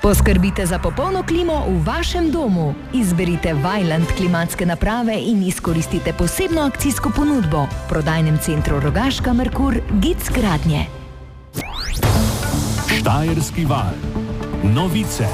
Poskrbite za popolno klimo v vašem domu. Izberite Vaillant klimatske naprave in izkoristite posebno akcijsko ponudbo v prodajnem centru Rogaška Merkur Gic Gradnje. Štajerski val. Novice.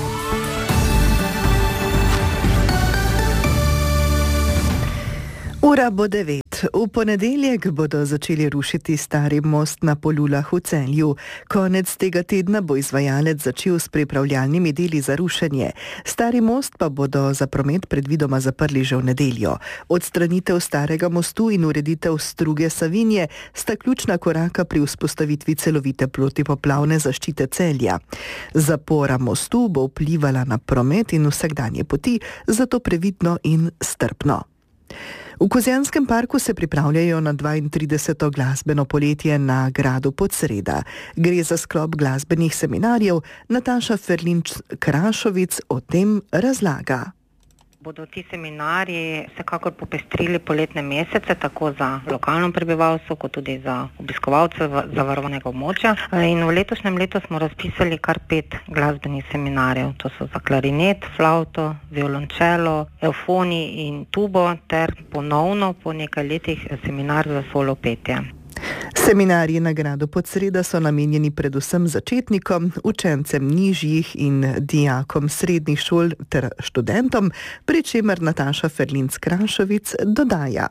Ura bo 9. V ponedeljek bodo začeli rušiti stari most na Polulah v Celju. Konec tega tedna bo izvajalec začel s pripravljalnimi deli za rušenje. Stari most pa bodo za promet predvidoma zaprli že v nedeljo. Odstranitev starega mostu in ureditev struge Savinje sta ključna koraka pri vzpostavitvi celovite protipoplavne zaščite Celja. Zapora mostu bo vplivala na promet in vsakdanje poti, zato previdno in strpno. V Kozjanskem parku se pripravljajo na 32. glasbeno poletje na gradu Podsreda. Gre za sklop glasbenih seminarjev. Nataša Ferlinč-Krašovic o tem razlaga. Bodo ti seminarji vsekakor popestrili poletne mesece, tako za lokalno prebivalstvo, kot tudi za obiskovalce zavarovanega območja. In v letošnjem letu smo razpisali kar 5 glasbenih seminarjev. To so za klarinet, flavto, violončelo, evfoni in tubo ter ponovno po nekaj letih seminar za solo petje. Seminarji na gradu Podsreda so namenjeni predvsem začetnikom, učencem nižjih in dijakom srednjih šol ter študentom, pri čemer Nataša Ferlinc-Krašovic dodaja.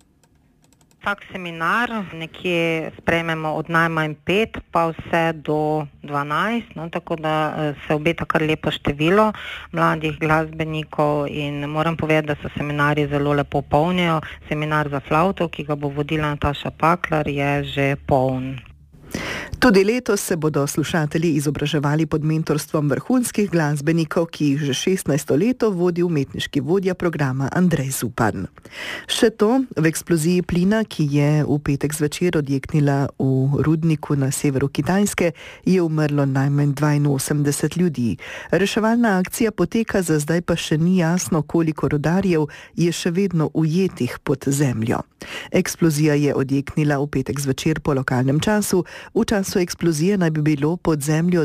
Vsak seminar nekje sprejmemo od najmanj 5 pa vse do 12, tako da se obeta kar lepo število mladih glasbenikov in moram povedati, da se seminarji zelo lepo polnijo. Seminar za flavto, ki ga bo vodila Nataša Paklar, je že poln. Tudi letos se bodo slušatelji izobraževali pod mentorstvom vrhunskih glasbenikov, ki jih že 16. leto vodi umetniški vodja programa Andrej Zupan. Še to, v eksploziji plina, ki je v petek zvečer odjeknila v rudniku na severu Kitajske, je umrlo najmanj 82 ljudi. Reševalna akcija poteka, za zdaj pa še ni jasno, koliko rudarjev je še vedno ujetih pod zemljo. Eksplozija je odjeknila v petek zvečer po lokalnem času. V času eksplozije naj bi bilo pod zemljo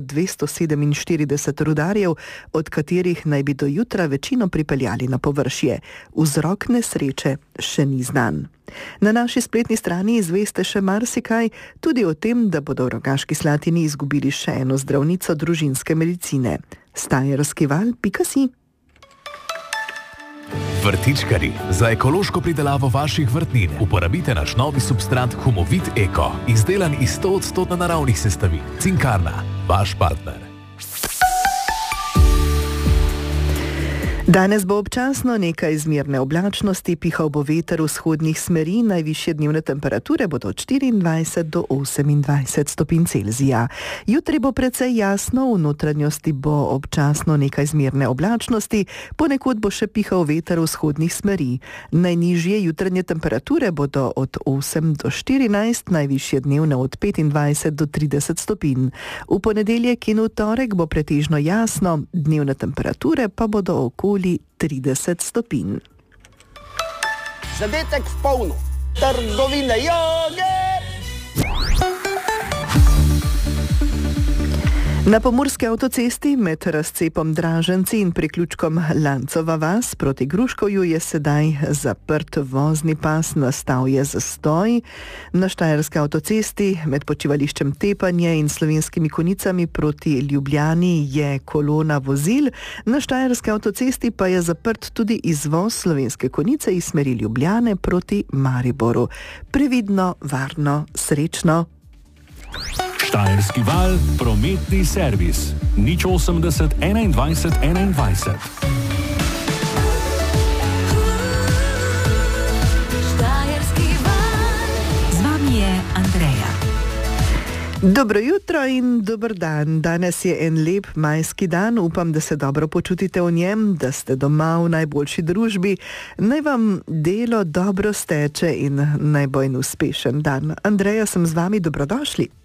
247 rudarjev, od katerih naj bi do jutra večino pripeljali na površje. Vzrok nesreče še ni znan. Na naši spletni strani izveste še marsikaj, tudi o tem, da bodo v Rogaški Slatini izgubili še eno zdravnico družinske medicine. Štajerskival.si. Vrtičkarji, za ekološko pridelavo vaših vrtnin uporabite naš novi substrat Humovit Eko, izdelan iz 100% naravnih sestavin. Cinkarna, vaš partner. Danes bo občasno nekaj zmerne oblačnosti, pihal bo veter vzhodnih smeri, najvišje dnevne temperature bodo od 24 do 28 stopinj Celzija. Jutri bo precej jasno, v notranjosti bo občasno nekaj zmerne oblačnosti, ponekod bo še pihal veter vzhodnih smeri. Najnižje jutranje temperature bodo od 8 do 14, najvišje dnevne od 25 do 30 stopinj. V ponedeljek in v torek bo pretežno jasno, dnevne temperature pa bodo okoli 30 stopinj. Zadetek v polno. Trgovine joge! Na pomurski avtocesti med razcepom Draženci in priključkom Lancova vas proti Gruškovju je sedaj zaprt vozni pas, nastal je zastoj. Na štajerski avtocesti med počivališčem Tepanje in Slovenskimi Konjicami proti Ljubljani je kolona vozil. Na štajerski avtocesti pa je zaprt tudi izvoz Slovenske Konjice iz smeri Ljubljane proti Mariboru. Previdno, varno, srečno. Štajerski val, prometni servis. 080 21 21. Z vami je Andreja. Dobro jutro in dober dan. Danes je en lep majski dan. Upam, da se dobro počutite v njem, da ste doma v najboljši družbi. Naj vam delo dobro steče in naj bo en uspešen dan. Andreja, sem z vami, dobrodošli.